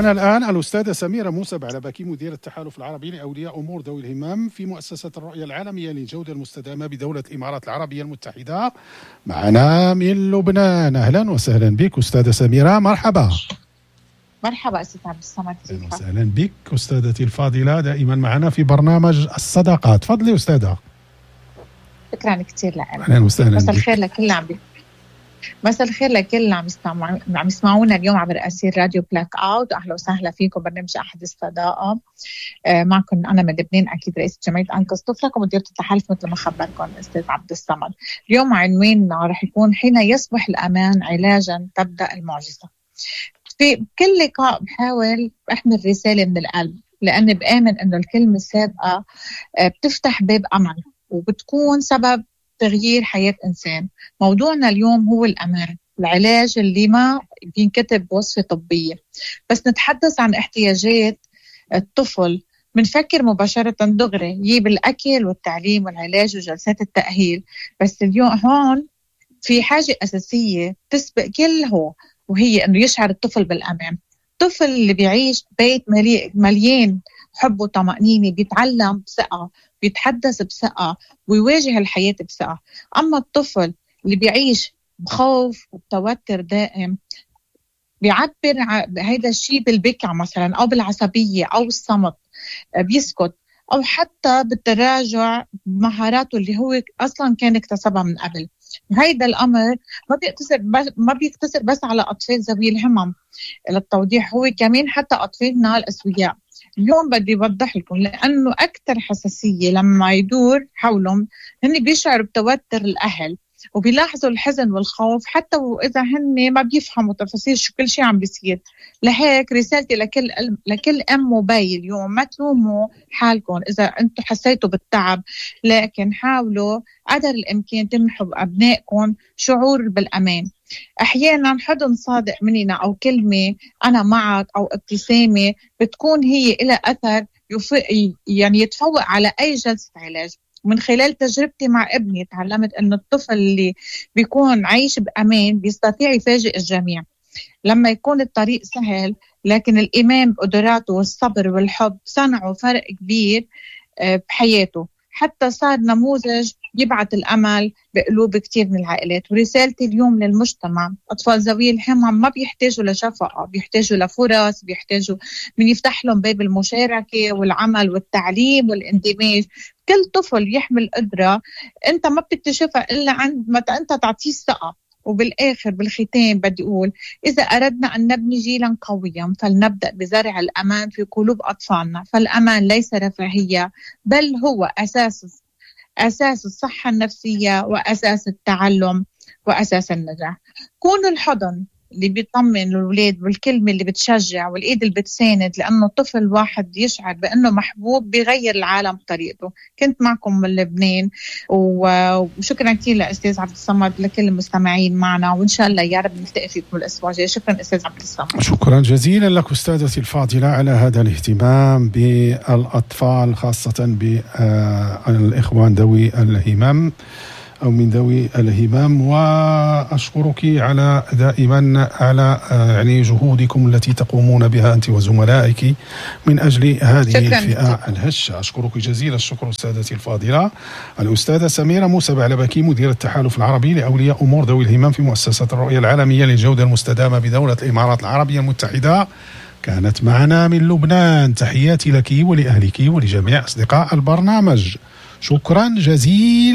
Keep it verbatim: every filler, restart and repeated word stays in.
معنا الآن الأستاذة سميرة موسى بعلبكي، مدير التحالف العربي لأولياء أمور ذوي الهمم في مؤسسة الرؤية العالمية للجودة المستدامة بدولة الإمارات العربية المتحدة، معنا من لبنان. أهلا وسهلا بك أستاذة سميرة، مرحبا. مرحبا أستاذ عبد الصمد. أهلا وسهلا بك أستاذتي الفاضلة، دائما معنا في برنامج الصداقات. تفضلي أستاذة. شكرا كثير لك. أهلا وسهلا. مساء الخير لكل عم مساء الخير لكل اللي عم يسمعوا عم يسمعونا اليوم عبر أثير راديو بلاك أوت. أهلا وسهلا فيكم برنامج أحد الصداقة. آه معكم أنا من لبنان أكيد رئيسة جمعية أنقذ طفلك ومديرة التحالف مثل ما خبركم أستاذ عبد الصمد. اليوم عنواننا رح يكون حين يصبح الأمان علاجا تبدأ المعجزة. في كل لقاء بحاول أحمل رسالة من القلب، لأني بآمن إنه الكلمة السابقة بتفتح باب أمل وبتكون سبب تغيير حياة إنسان. موضوعنا اليوم هو الأمان، العلاج اللي ما بينكتب بوصفة طبية، بس نتحدث عن احتياجات الطفل. منفكر مباشرة دغري يجيب الأكل والتعليم والعلاج وجلسات التأهيل، بس اليوم هون في حاجة أساسية تسبق كل هو، وهي أنه يشعر الطفل بالأمان. الطفل اللي بيعيش بيت مليان حب وطمأنينة بيتعلم بثقة، بيتحدث بثقة ويواجه الحياة بثقة. أما الطفل اللي بيعيش بخوف وبتوتر دائم بيعبر هذا الشيء بالبكاء مثلا، أو بالعصبية أو الصمت، بيسكت، أو حتى بالتراجع بمهاراته اللي هو أصلا كان اكتسبها من قبل. هيدا الأمر ما بيقتصر ما بيقتصر بس على أطفال ذوي الهمم. للتوضيح هو كمان حتى أطفالنا الأسوياء. اليوم بدي أوضح لكم، لأنه أكثر حساسية لما يدور حولهم هن بيشعروا بتوتر الأهل وبيلاحظوا الحزن والخوف حتى وإذا هن ما بيفهموا تفاصيل شو كل شيء عم بيصير. لهيك رسالتي لكل لكل أم وبي اليوم، ما تلوموا حالكم إذا أنتم حسيتوا بالتعب، لكن حاولوا قدر الإمكان تمنحوا بأبنائكم شعور بالأمان. أحيانا حضن صادق مننا أو كلمة أنا معك أو ابتسامة بتكون هي إلى أثر يعني يتفوق على أي جلسة علاج. من خلال تجربتي مع ابني تعلمت أن الطفل اللي بيكون عايش بأمان بيستطيع يفاجئ الجميع لما يكون الطريق سهل، لكن الإيمان بقدراته والصبر والحب صنعوا فرق كبير بحياته، حتى صار نموذج يبعث الأمل بقلوب كتير من العائلات. ورسالتي اليوم للمجتمع، أطفال ذوي الهمم ما بيحتاجوا لشفقة، بيحتاجوا لفرص، بيحتاجوا من يفتح لهم باب المشاركة والعمل والتعليم والاندماج. كل طفل يحمل قدرة أنت ما بتكتشفها إلا عند ما أنت تعطيه الثقة. وبالآخر بالختام بدي أقول، إذا أردنا أن نبني جيلا قويا فلنبدأ بزرع الأمان في قلوب أطفالنا. فالأمان ليس رفاهية، بل هو أساس أساس الصحة النفسية وأساس التعلم وأساس النجاح. كونوا الحضن اللي بيطمن الأولاد والكلمة اللي بتشجع والإيد اللي بتساند، لأنه طفل واحد يشعر بأنه محبوب بيغير العالم بطريقته. كنت معكم من لبنان، وشكرا كثير لأستاذ عبد الصمد لكل المستمعين معنا، وإن شاء الله يا رب نلتقي فيكم الأسبوع الجاي. شكرا أستاذ عبد الصمد. شكرا جزيلا لك أستاذتي الفاضلة على هذا الاهتمام بالأطفال، خاصة بالإخوان ذوي الهمم أو من ذوي الهمم. وأشكرك على دائما على يعني جهودكم التي تقومون بها أنت وزملائك من أجل هذه الفئة الهشة. أشكرك جزيل الشكر أستاذتي الفاضلة الأستاذة سميرة موسى بعلبكي، مدير التحالف العربي لأولياء أمور ذوي الهمم في مؤسسة الرؤية العالمية للجودة المستدامة بدولة الإمارات العربية المتحدة، كانت معنا من لبنان. تحياتي لك ولأهلك ولجميع أصدقاء البرنامج. شكرا جزيلا.